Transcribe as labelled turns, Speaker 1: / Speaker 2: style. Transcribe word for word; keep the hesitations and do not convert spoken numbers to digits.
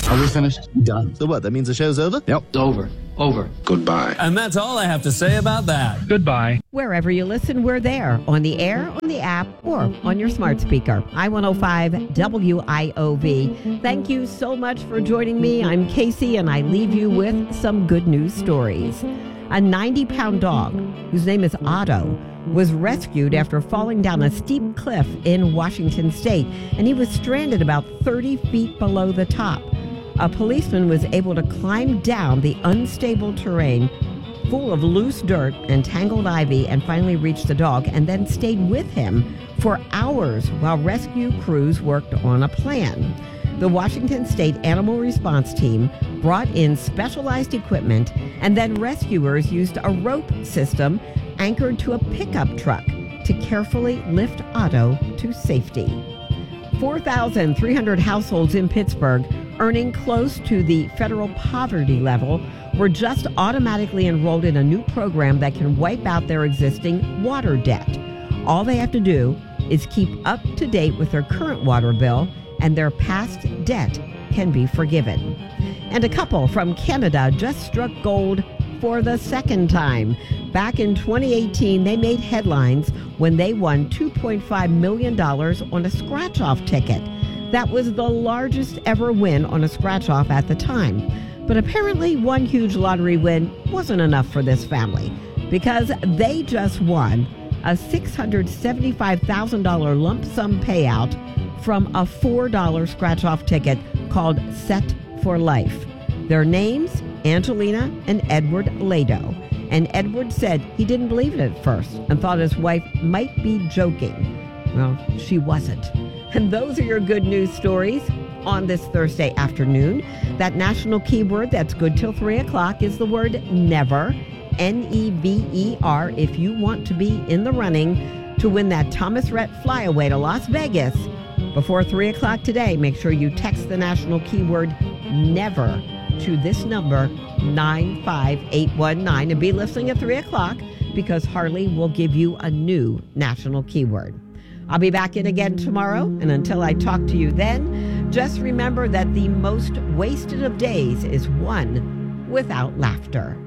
Speaker 1: Are we finished?
Speaker 2: Done.
Speaker 3: So what, that means the show's over?
Speaker 1: Yep. It's over. Over.
Speaker 4: Goodbye.
Speaker 5: And that's all I have to say about that.
Speaker 1: Goodbye.
Speaker 6: Wherever you listen, we're there. On the air, on the app, or on your smart speaker. I one oh five W I O V. Thank you so much for joining me. I'm Casey, and I leave you with some good news stories. A ninety-pound dog, whose name is Otto, was rescued after falling down a steep cliff in Washington State, and he was stranded about thirty feet below the top. A policeman was able to climb down the unstable terrain full of loose dirt and tangled ivy and finally reached the dog, and then stayed with him for hours while rescue crews worked on a plan. The Washington State Animal Response Team brought in specialized equipment, and then rescuers used a rope system anchored to a pickup truck to carefully lift Otto to safety. four thousand three hundred households in Pittsburgh earning close to the federal poverty level were just automatically enrolled in a new program that can wipe out their existing water debt. All they have to do is keep up to date with their current water bill, and their past debt can be forgiven. And a couple from Canada just struck gold for the second time. Back in twenty eighteen, they made headlines when they won two point five million dollars on a scratch-off ticket. That was the largest ever win on a scratch-off at the time. But apparently one huge lottery win wasn't enough for this family, because they just won a six hundred seventy-five thousand dollars lump sum payout from a four dollar scratch-off ticket called Set for Life. Their names, Angelina and Edward Lado. And Edward said he didn't believe it at first and thought his wife might be joking. Well, she wasn't. And those are your good news stories on this Thursday afternoon. That national keyword that's good till three o'clock is the word never, N E V E R, if you want to be in the running to win that Thomas Rhett flyaway to Las Vegas. Before three o'clock today, make sure you text the national keyword never to this number, nine five eight one nine, and be listening at three o'clock because Harley will give you a new national keyword. I'll be back in again tomorrow, and until I talk to you then, just remember that the most wasted of days is one without laughter.